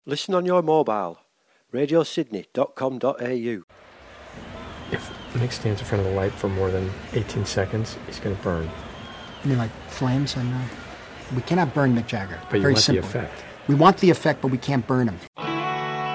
Listen on your mobile. radiosydney.com.au. If Mick stands in front of the light for more than 18 seconds, he's going to burn. You mean like flames? And we cannot burn Mick Jagger. But you Very want simple. the effect. We want the effect, but we can't burn him.